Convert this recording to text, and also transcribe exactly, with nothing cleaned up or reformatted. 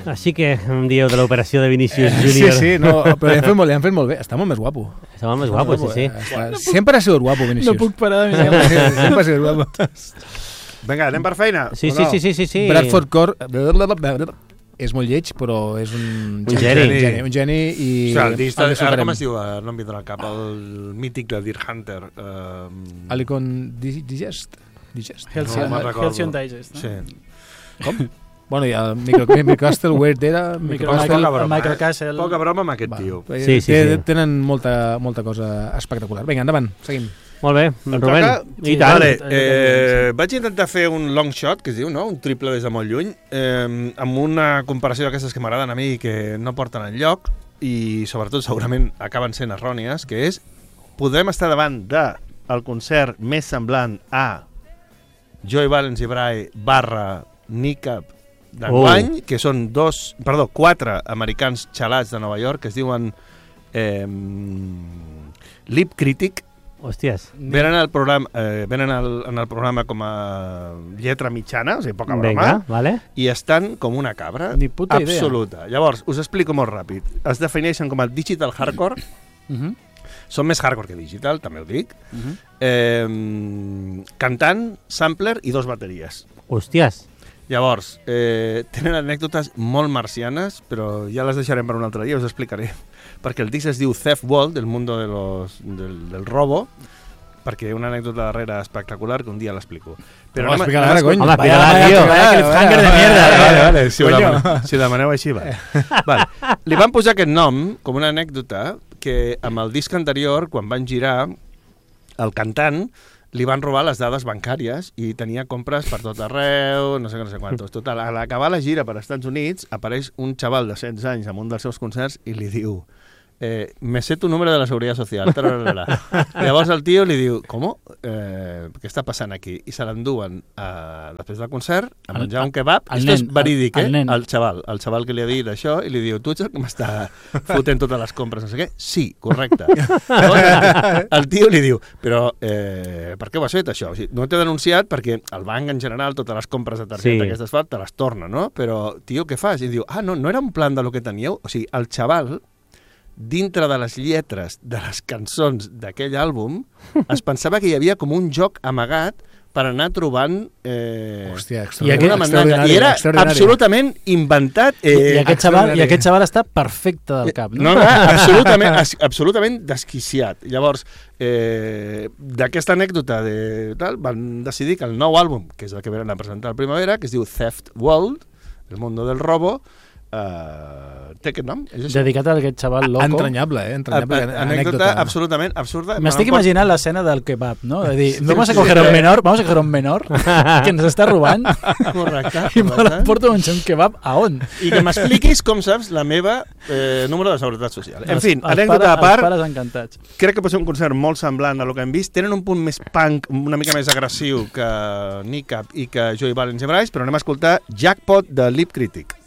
Així que em dieu de l'operació de Vinícius Júnior. Sí, sí, no, però li han fet molt, li han fet molt bé. Està molt més guapo. Està molt més guapo, sí, sí. Està... Sempre ha sigut guapo, Vinícius. No puc parar de mirar. Sempre ha sigut guapo. Vinga, anem per feina? Sí, sí, sí, sí, sí, sí. Bradford Core és molt lleig, però és un... Un geni. Un geni, un geni i... O sigui, el disc, ara com es diu? No em vindrà al cap, el mític de Deer Hunter. Uh... Alicon Digest? Digest? Halcyon no, Halcyon Digest, no? Sí. Com? Bueno, i el Microcastle, Weird era... Microcastle. Poca broma amb aquest tio. Sí, sí, sí. Tenen molta, molta cosa espectacular. Vinga, endavant, seguim. Molt bé, Rubén. I tant. Vale, eh, vaig intentar fer un long shot, que es diu, no? Un triple des de molt lluny, eh, amb una comparació d'aquestes que m'agraden a mi i que no porten enlloc, i sobretot segurament acaben sent errònies, que és, podem estar davant del concert més semblant a Joey Valens i Bray barra Nicap d'enguany, oh. que són dos, perdó, quatre americans xalats de Nova York que es diuen eh, Lip Critic. Hòsties. Venen al programa, eh, venen al, en el programa com a lletra mitjana, o sigui, poca broma, Venga, vale. i estan com una cabra Ni puta absoluta. Idea. Llavors, us explico molt ràpid. Es defineixen com a digital hardcore, uh-huh. són més hardcore que digital, també ho dic, uh-huh. eh, cantant, sampler i dos bateries. Hòsties. Llavors, eh, tenen anècdotes molt marcianes, però ja les deixarem per un altre dia, us explicaré. Perquè el disc es diu Theft World, del mundo de los, del, del robo, perquè una anècdota darrere espectacular que un dia l'explico. Però no, explica ara, cony. Home, explica-la, tio. Vaya cliffhanger de mierda. Vale, vale, si ho, demaneu, si ho demaneu així, va. Vale. Li van posar aquest nom com una anècdota que amb el disc anterior, quan van girar, el cantant li van robar les dades bancàries i tenia compres per tot arreu, no sé què, no sé quantos. Total, a l'acabar la gira per als Estats Units, apareix un xaval de setze anys en un dels seus concerts i li diu eh, me sé tu número de la Seguridad Social. Llavors el tio li diu, com? Eh, què està passant aquí? I se l'enduen eh, després del concert a menjar el, un kebab. Esto és verídic, el, eh? El, el xaval, el xaval que li ha dit això i li diu, tu ets el que m'està fotent totes les compres, no sé què? Sí, correcte. Llavors, el tio li diu, però eh, per què ho has fet això? O sigui, no t'he denunciat perquè el banc en general, totes les compres de targeta sí. aquestes fa, te les torna, no? Però, tio, què fas? I diu, ah, no, no era un plan de lo que teníeu? O sigui, el xaval dintre de les lletres de les cançons d'aquell àlbum es pensava que hi havia com un joc amagat per anar trobant eh, Hòstia, i, i era absolutament inventat eh, I, aquest xaval, i aquest xaval està perfecte del cap, no? No, no, absolutament, absolutament desquiciat. Llavors, eh, d'aquesta anècdota de, tal, van decidir que el nou àlbum, que és el que venen a presentar a primavera, que es diu Theft World, el mundo del robo, Uh, té aquest nom? Dedicat a aquest xaval loco. Entranyable, eh? Entranyable. A, a, anècdota absolutament absurda. M'estic imaginant pot... l'escena del kebab, no? De dir, vamos a coger un menor, vamos a coger un menor que ens està robant. Correcte. I me porto un kebab a on? I que m'expliquis com saps la meva eh, número de seguretat social. En els, fi, anècdota a part. Els pares encantats. Crec que pot ser un concert molt semblant a lo que hem vist. Tenen un punt més punk, una mica més agressiu que Nicap i que Joey Valens i Bryce, però anem a escoltar Jackpot de Lip Critic.